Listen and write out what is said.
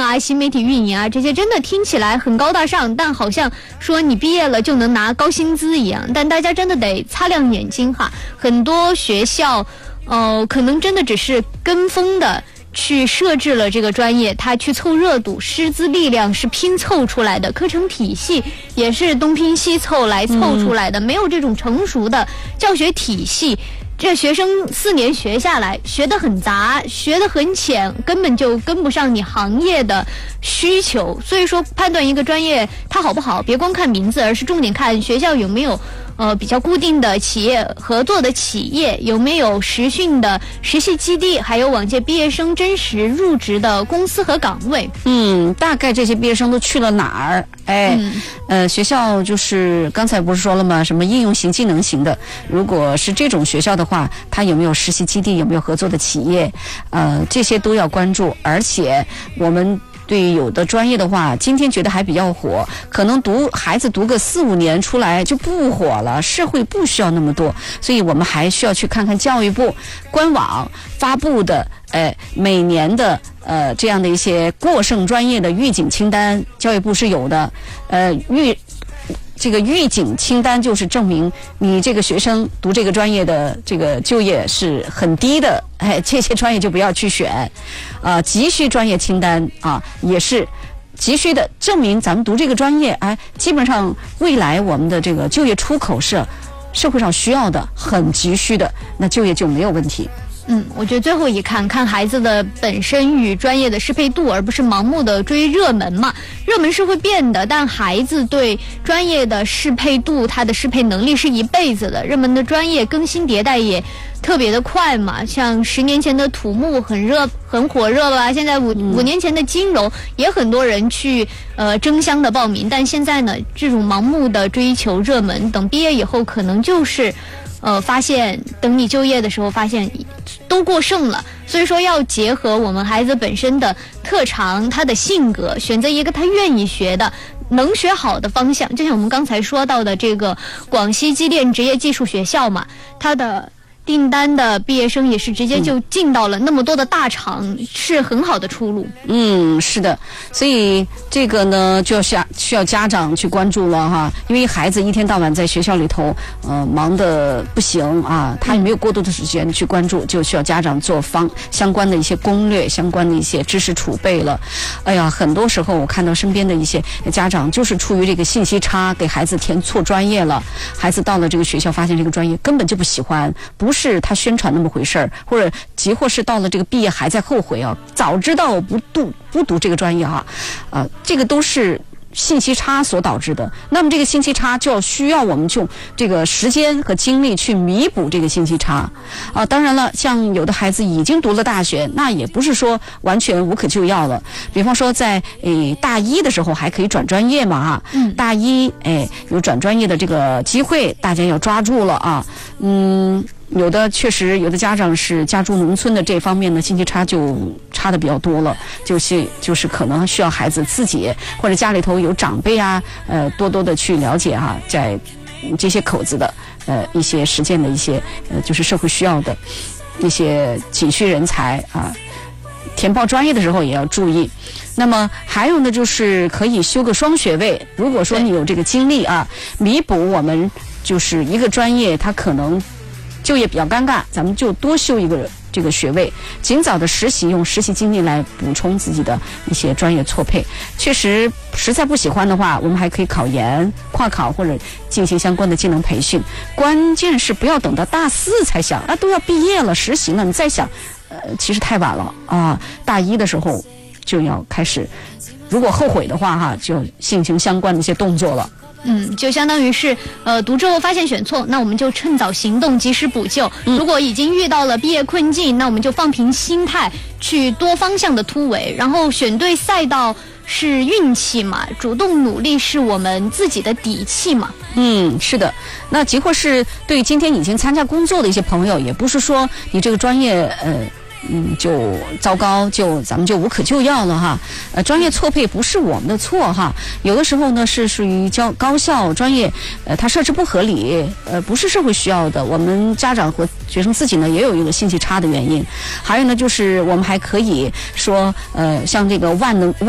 啊、新媒体运营啊，这些真的听起来很高大上，但好像说你毕业了就能拿高薪资一样。但大家真的得擦亮眼睛哈，很多学校可能真的只是跟风的去设置了这个专业，它去凑热度，师资力量是拼凑出来的，课程体系也是东拼西凑来凑出来的，没有这种成熟的教学体系。这学生4年学下来，学得很杂，学得很浅，根本就跟不上你行业的需求。所以说，判断一个专业它好不好，别光看名字，而是重点看学校有没有比较固定的企业合作的企业，有没有实训的实习基地，还有往届毕业生真实入职的公司和岗位。 大概这些毕业生都去了哪儿？学校就是刚才不是说了吗？什么应用型、技能型的，如果是这种学校的话，它有没有实习基地，有没有合作的企业？这些都要关注。而且我们对于有的专业的话，今天觉得还比较火，可能孩子读个4、5年出来就不火了，社会不需要那么多，所以我们还需要去看看教育部官网发布的每年的这样的一些过剩专业的预警清单，教育部是有的。这个预警清单就是证明你这个学生读这个专业的这个就业是很低的，这些专业就不要去选。急需专业清单也是急需的，证明咱们读这个专业，基本上未来我们的这个就业出口是社会上需要的，很急需的，那就业就没有问题。 我觉得最后一看孩子的本身与专业的适配度，而不是盲目的追热门嘛。热门是会变的，但孩子对专业的适配度，他的适配能力是一辈子的。热门的专业更新迭代也特别的快嘛，像10年前的土木很火热吧，现在五年前的金融也很多人去争相的报名，但现在呢，这种盲目的追求热门，等毕业以后可能就是发现等你就业的时候发现都过剩了。所以说要结合我们孩子本身的特长，他的性格，选择一个他愿意学的能学好的方向。就像我们刚才说到的这个广西机电职业技术学校嘛，它的订单的毕业生也是直接就进到了那么多的大厂，是很好的出路。 是的，所以这个呢就需要家长去关注了哈，因为孩子一天到晚在学校里头忙得不行他也没有过多的时间去关注，就需要家长做相关的一些攻略，相关的一些知识储备了。很多时候我看到身边的一些家长就是出于这个信息差，给孩子填错专业了，孩子到了这个学校发现这个专业根本就不喜欢，不是他宣传那么回事儿，或是到了这个毕业还在后悔早知道我不读这个专业这个都是信息差所导致的。那么这个信息差就需要我们用这个时间和精力去弥补这个信息差当然了，像有的孩子已经读了大学，那也不是说完全无可救药了。比方说在大一的时候还可以转专业嘛大一有转专业的这个机会，大家要抓住了确实有的家长是家住农村的，这方面的信息差就差的比较多了，就是可能需要孩子自己或者家里头有长辈多多的去了解在这些口子的一些实践的一些就是社会需要的一些紧需人才填报专业的时候也要注意。那么还有呢，就是可以修个双学位，如果说你有这个精力弥补我们就是一个专业它可能就业比较尴尬，咱们就多修一个这个学位，尽早的实习，用实习经历来补充自己的一些专业错配。确实实在不喜欢的话，我们还可以考研、跨考或者进行相关的技能培训。关键是不要等到大4才想都要毕业了实习了你再想其实太晚了大1的时候就要开始，如果后悔的话就进行相关的一些动作了。 就相当于是读之后发现选错，那我们就趁早行动，及时补救。如果已经遇到了毕业困境，那我们就放平心态，去多方向的突围，然后选对赛道是运气嘛，主动努力是我们自己的底气嘛。 是的。那即或是对今天已经参加工作的一些朋友，也不是说你这个专业就糟糕，咱们就无可救药了专业错配不是我们的错有的时候呢是属于高校专业它设置不合理不是社会需要的，我们家长和学生自己呢也有一个信息差的原因。还有呢就是我们还可以说像这个万